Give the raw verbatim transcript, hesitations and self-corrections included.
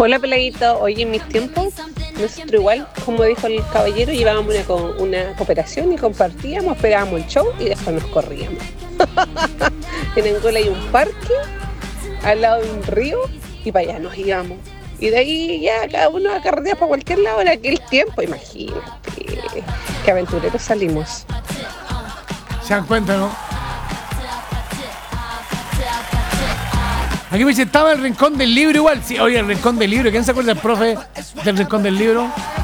Hola peladito, oye, en mis tiempos, nosotros igual, como dijo el caballero, llevábamos una, co- una cooperación y compartíamos, esperábamos el show y después nos corríamos. En Angola hay un parque al lado de un río y para allá nos íbamos. Y de ahí ya cada uno a carretear para cualquier lado en aquel tiempo, imagínate, qué aventureros salimos. Se dan cuenta, ¿no? Aquí me dice, estaba el rincón del libro igual. Sí, oye, el rincón del libro. ¿Quién se acuerda del profe del rincón del libro?